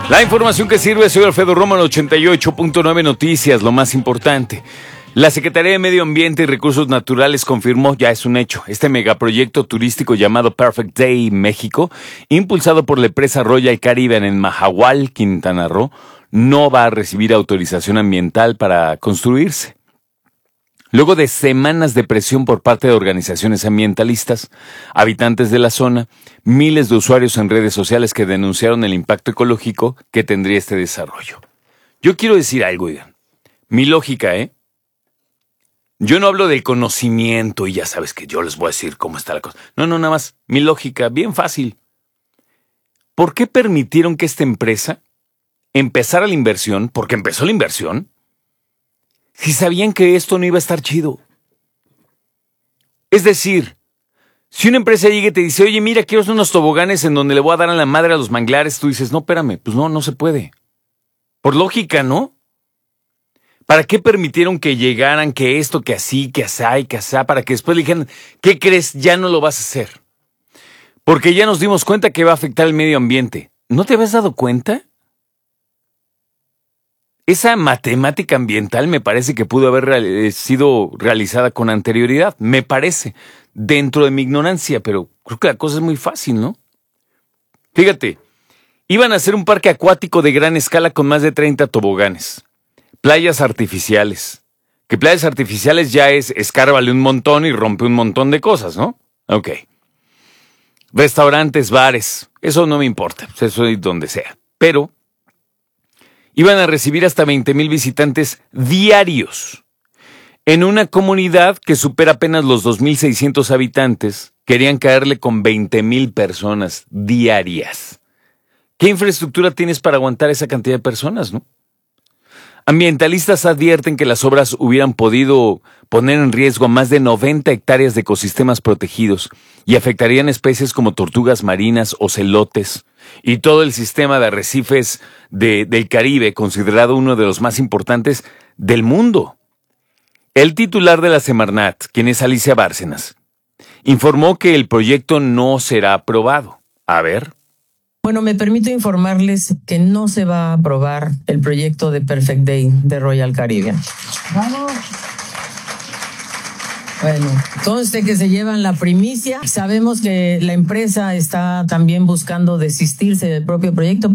La información que sirve, soy Alfredo Romo en 88.9 Noticias, lo más importante. La Secretaría de Medio Ambiente y Recursos Naturales confirmó, ya es un hecho, este megaproyecto turístico llamado Perfect Day México, impulsado por la empresa Royal Caribbean en Mahahual, Quintana Roo, no va a recibir autorización ambiental para construirse. Luego de semanas de presión por parte de organizaciones ambientalistas, habitantes de la zona, miles de usuarios en redes sociales que denunciaron el impacto ecológico que tendría este desarrollo. Yo quiero decir algo, oigan. Mi lógica, Yo no hablo del conocimiento y ya sabes que yo les voy a decir cómo está la cosa. No, nada más. Mi lógica, bien fácil. ¿Por qué permitieron que esta empresa empezara la inversión? Porque empezó la inversión. Si sabían que esto no iba a estar chido. Es decir, si una empresa llega y te dice, oye, mira, quiero hacer unos toboganes en donde le voy a dar a la madre a los manglares, tú dices, no, espérame, pues no se puede. Por lógica, ¿no? ¿Para qué permitieron que llegaran, que esto, que así, que asá y que asá, para que después le dijeran, ¿qué crees? Ya no lo vas a hacer. Porque ya nos dimos cuenta que va a afectar el medio ambiente. ¿No te habías dado cuenta? Esa matemática ambiental me parece que pudo haber sido realizada con anterioridad, me parece, dentro de mi ignorancia, pero creo que la cosa es muy fácil, ¿no? Fíjate, iban a hacer un parque acuático de gran escala con más de 30 toboganes, playas artificiales, que playas artificiales ya es escárbale un montón y rompe un montón de cosas, ¿no? Ok. Restaurantes, bares, eso no me importa, eso es donde sea, pero iban a recibir hasta 20,000 visitantes diarios. En una comunidad que supera apenas los 2,600 habitantes, querían caerle con 20,000 personas diarias. ¿Qué infraestructura tienes para aguantar esa cantidad de personas, no? Ambientalistas advierten que las obras hubieran podido poner en riesgo más de 90 hectáreas de ecosistemas protegidos y afectarían especies como tortugas marinas, ocelotes y todo el sistema de arrecifes del Caribe, considerado uno de los más importantes del mundo. El titular de la Semarnat, quien es Alicia Bárcenas, informó que el proyecto no será aprobado. A ver. Bueno, me permito informarles que no se va a aprobar el proyecto de Perfect Day de Royal Caribbean. ¡Vamos! Bueno, conste que se llevan la primicia. Sabemos que la empresa está también buscando desistirse del propio proyecto.